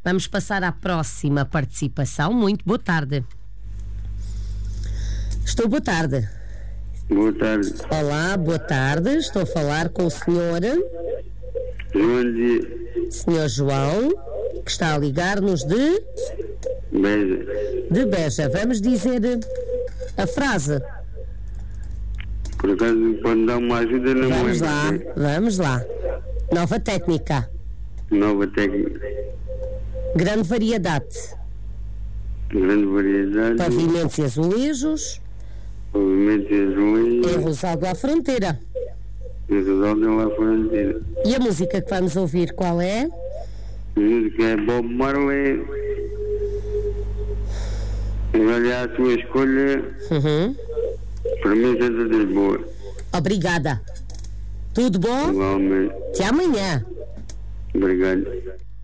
Vamos passar à próxima participação. Muito boa tarde. Estou, boa tarde. Boa tarde. Olá, boa tarde. Estou a falar com o senhor João de Senhor João, que está a ligar-nos de Beja. Beja. Vamos dizer a frase. Por acaso pode dar uma ajuda? Não Vamos me lá, lembro. vamos lá. Nova técnica. Nova técnica. Grande variedade. Grande variedade. Pavimentos e azulejos. Movimentos Em azuis. Rosaldo à Fronteira. Rosaldo à Fronteira. E a música que vamos ouvir, qual é? A música é Bob Marley. E olha a sua escolha. Para mim é todas boas. Obrigada. Tudo bom? Igualmente. Até amanhã. Obrigado.